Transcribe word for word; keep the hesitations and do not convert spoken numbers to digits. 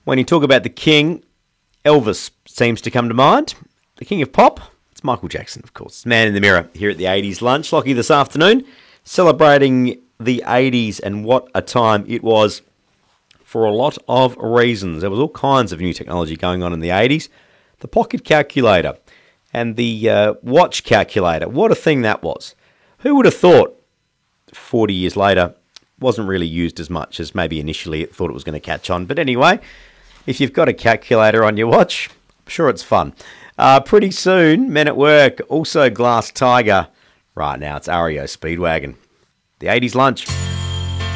When you talk about the king, Elvis seems to come to mind. The king of pop, it's Michael Jackson, of course. Man in the Mirror here at the eighties lunch. Lockie this afternoon, celebrating the eighties and what a time it was for a lot of reasons. There was all kinds of new technology going on in the eighties. The pocket calculator and the uh, watch calculator, what a thing that was. Who would have thought forty years later wasn't really used as much as maybe initially it thought it was going to catch on. But anyway, if you've got a calculator on your watch, I'm sure it's fun. Uh, pretty soon, Men at Work, also Glass Tiger. Right now, it's R E O Speedwagon. The eighties lunch.